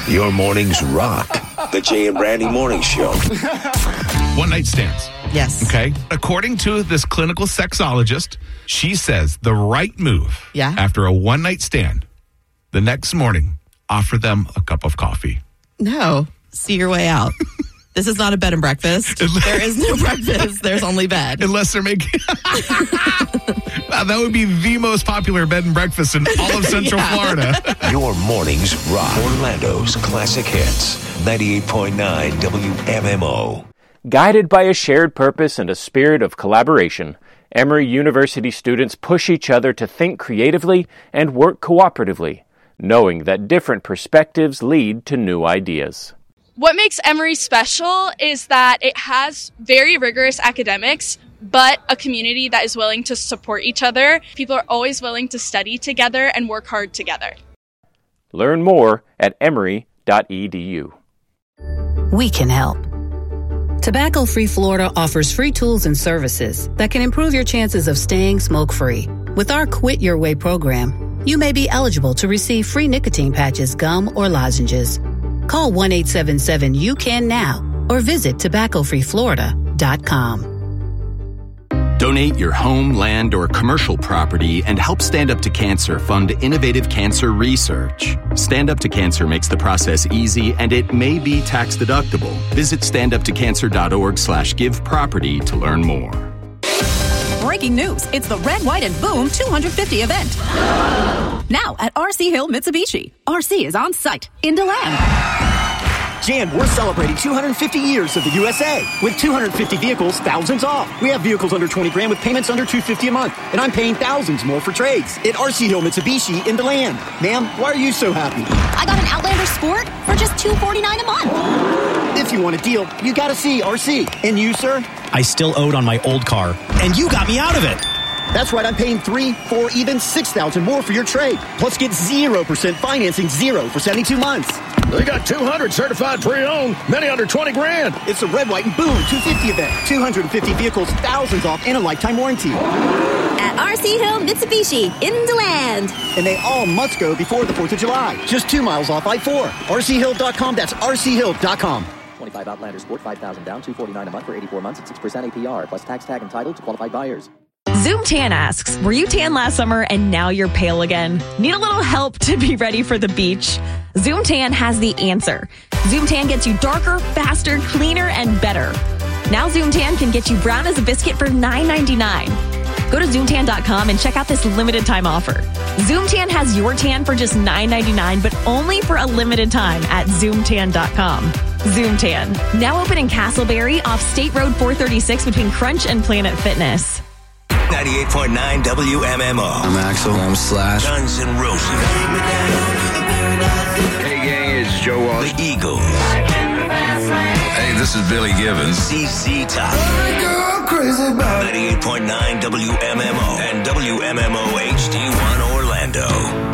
Your mornings rock. The Jay and Brandy Morning Show. One night stands. Yes. Okay. According to this clinical sexologist, she says the right move after a one night stand, the next morning, offer them a cup of coffee. No. See your way out. This is not a bed and breakfast. There is no breakfast. There's only bed. Unless they're making... Wow, that would be the most popular bed and breakfast in all of Central Florida. Your mornings rock. Orlando's classic hits. 98.9 WMMO. Guided by a shared purpose and a spirit of collaboration, Emory University students push each other to think creatively and work cooperatively, knowing that different perspectives lead to new ideas. What makes Emory special is that it has very rigorous academics, but a community that is willing to support each other. People are always willing to study together and work hard together. Learn more at emory.edu. We can help. Tobacco-Free Florida offers free tools and services that can improve your chances of staying smoke-free. With our Quit Your Way program, you may be eligible to receive free nicotine patches, gum, or lozenges. Call 1-877-YOU-CAN now or visit tobaccofreeflorida.com. Donate your home, land, or commercial property and help Stand Up to Cancer fund innovative cancer research. Stand Up to Cancer makes the process easy and it may be tax deductible. Visit standuptocancer.org/giveproperty to learn more. Breaking news. It's the Red, White, and Boom 250 event. Now at RC Hill Mitsubishi. RC is on site in DeLand. Jan, we're celebrating 250 years of the USA. With 250 vehicles, thousands off. We have vehicles under 20 grand with payments under $250 a month. And I'm paying thousands more for trades at RC Hill Mitsubishi in DeLand. Ma'am, why are you so happy? I got an Outlander Sport for just $249 a month. If you want a deal, you gotta see RC. And you, sir? I still owed on my old car, and you got me out of it. That's right, I'm paying $3,000, $4,000, even $6,000 more for your trade. Plus get 0% financing, for 72 months. They got 200 certified pre-owned, many under 20 grand. It's the Red, White, and Boom 250 event. 250 vehicles, thousands off, and a lifetime warranty. At RC Hill Mitsubishi in DeLand. And they all must go before the 4th of July. Just 2 miles off I-4. RCHill.com, that's RCHill.com. 25 Outlander Sport, $5,000 down, $249 a month for 84 months at 6% APR, plus tax tag entitled to qualified buyers. Zoom Tan asks, were you tan last summer and now you're pale again? Need a little help to be ready for the beach? Zoom Tan has the answer. Zoom Tan gets you darker, faster, cleaner, and better. Now Zoom Tan can get you brown as a biscuit for $9.99. Go to ZoomTan.com and check out this limited time offer. Zoom Tan has your tan for just $9.99, but only for a limited time at ZoomTan.com. Zoom Tan, now open in Castleberry off State Road 436 between Crunch and Planet Fitness. 98.9 WMMO. I'm Axel. I'm Slash. Guns N' Roses. Hey gang, it's Joe Walsh. The Eagles. Hey, this is Billy Gibbons. ZZ Top. 98.9 WMMO and WMMO HD1 Orlando.